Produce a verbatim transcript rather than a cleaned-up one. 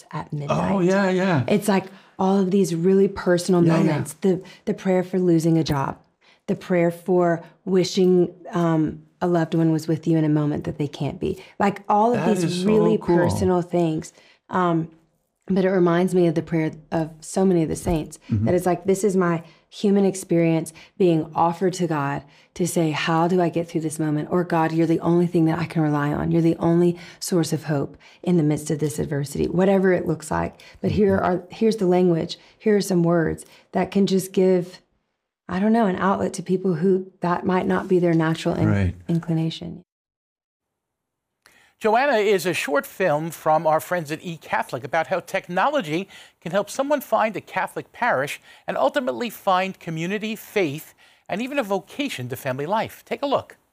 at midnight. Oh, yeah, yeah. It's like all of these really personal yeah, moments. Yeah. The the prayer for losing a job, the prayer for wishing um, a loved one was with you in a moment that they can't be. Like all of That these is so really cool. personal things. Um, but it reminds me of the prayer of so many of the saints, Mm-hmm. that it's like, this is my human experience being offered to God to say, how do I get through this moment? Or God, you're the only thing that I can rely on. You're the only source of hope in the midst of this adversity, whatever it looks like. But Mm-hmm. here are, here's the language. Here are some words that can just give, I don't know, an outlet to people who that might not be their natural in- Right. inclination. Joanna is a short film from our friends at eCatholic about how technology can help someone find a Catholic parish and ultimately find community, faith, and even a vocation to family life. Take a look.